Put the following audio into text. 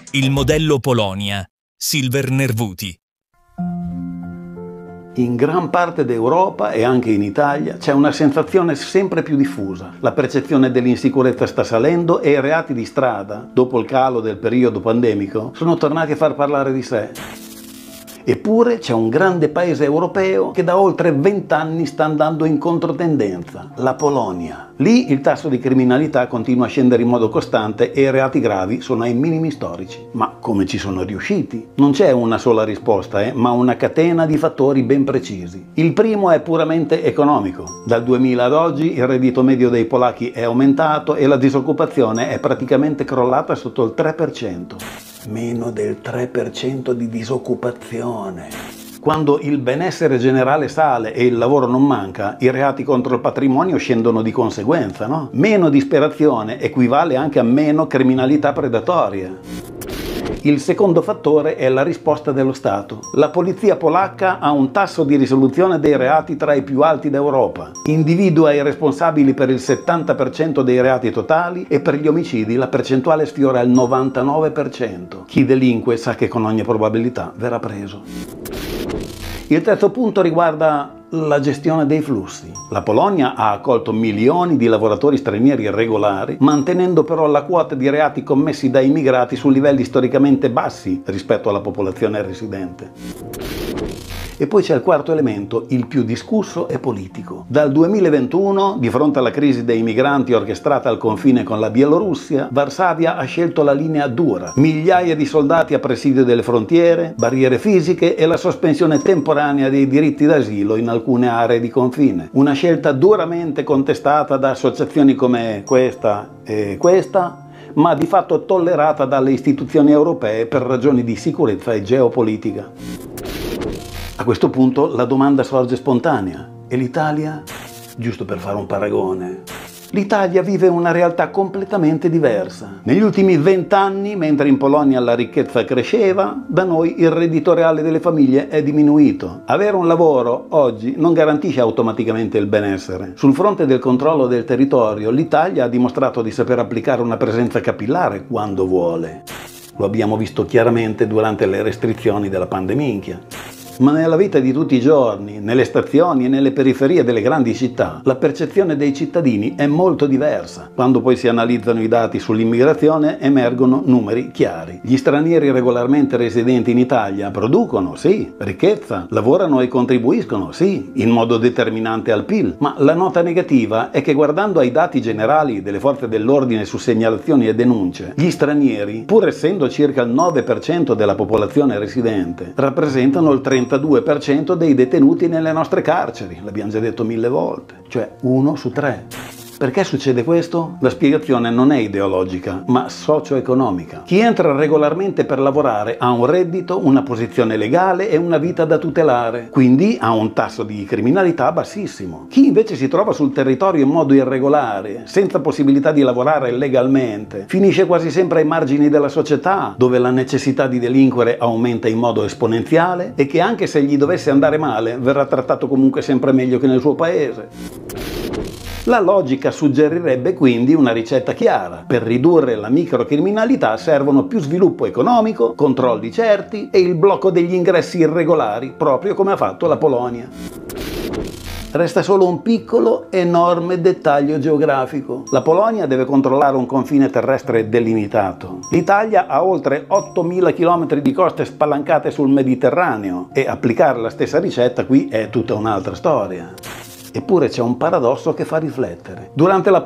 Il modello Polonia. Silver Nervuti. In gran parte d'Europa e anche in Italia c'è una sensazione sempre più diffusa. La percezione dell'insicurezza sta salendo e i reati di strada, dopo il calo del periodo pandemico, sono tornati a far parlare di sé. Eppure c'è un grande paese europeo che da oltre 20 anni sta andando in controtendenza, la Polonia. Lì il tasso di criminalità continua a scendere in modo costante e i reati gravi sono ai minimi storici. Ma come ci sono riusciti? Non c'è una sola risposta, ma una catena di fattori ben precisi. Il primo è puramente economico. Dal 2000 ad oggi il reddito medio dei polacchi è aumentato e la disoccupazione è praticamente crollata sotto il 3%. Meno del 3% di disoccupazione. Quando il benessere generale sale e il lavoro non manca, i reati contro il patrimonio scendono di conseguenza, no? Meno disperazione equivale anche a meno criminalità predatoria. Il secondo fattore è la risposta dello Stato. La polizia polacca ha un tasso di risoluzione dei reati tra i più alti d'Europa. Individua i responsabili per il 70% dei reati totali e per gli omicidi la percentuale sfiora il 99%. Chi delinque sa che con ogni probabilità verrà preso. Il terzo punto riguarda la gestione dei flussi. La Polonia ha accolto milioni di lavoratori stranieri irregolari, mantenendo però la quota di reati commessi dai immigrati su livelli storicamente bassi rispetto alla popolazione residente. E poi c'è il quarto elemento, il più discusso e politico. Dal 2021, di fronte alla crisi dei migranti orchestrata al confine con la Bielorussia, Varsavia ha scelto la linea dura. Migliaia di soldati a presidio delle frontiere, barriere fisiche e la sospensione temporanea dei diritti d'asilo in alcune aree di confine. Una scelta duramente contestata da associazioni come questa e questa, ma di fatto tollerata dalle istituzioni europee per ragioni di sicurezza e geopolitica. A questo punto la domanda sorge spontanea. E l'Italia? Giusto per fare un paragone. L'Italia vive una realtà completamente diversa. Negli ultimi 20 anni, mentre in Polonia la ricchezza cresceva, da noi il reddito reale delle famiglie è diminuito. Avere un lavoro oggi non garantisce automaticamente il benessere. Sul fronte del controllo del territorio, l'Italia ha dimostrato di saper applicare una presenza capillare quando vuole. Lo abbiamo visto chiaramente durante le restrizioni della pandemia. Ma nella vita di tutti i giorni, nelle stazioni e nelle periferie delle grandi città, la percezione dei cittadini è molto diversa. Quando poi si analizzano i dati sull'immigrazione, emergono numeri chiari. Gli stranieri regolarmente residenti in Italia producono, sì, ricchezza, lavorano e contribuiscono, sì, in modo determinante al PIL. Ma la nota negativa è che guardando ai dati generali delle forze dell'ordine su segnalazioni e denunce, gli stranieri, pur essendo circa il 9% della popolazione residente, rappresentano il 32% dei detenuti nelle nostre carceri, l'abbiamo già detto 1000 volte, cioè 1 su 3. Perché succede questo? La spiegazione non è ideologica, ma socio-economica. Chi entra regolarmente per lavorare ha un reddito, una posizione legale e una vita da tutelare, quindi ha un tasso di criminalità bassissimo. Chi invece si trova sul territorio in modo irregolare, senza possibilità di lavorare legalmente, finisce quasi sempre ai margini della società, dove la necessità di delinquere aumenta in modo esponenziale e che anche se gli dovesse andare male, verrà trattato comunque sempre meglio che nel suo paese. La logica suggerirebbe quindi una ricetta chiara. Per ridurre la microcriminalità servono più sviluppo economico, controlli certi e il blocco degli ingressi irregolari, proprio come ha fatto la Polonia. Resta solo un piccolo, enorme dettaglio geografico. La Polonia deve controllare un confine terrestre delimitato. L'Italia ha oltre 8.000 km di coste spalancate sul Mediterraneo e applicare la stessa ricetta qui è tutta un'altra storia. Eppure c'è un paradosso che fa riflettere. Durante la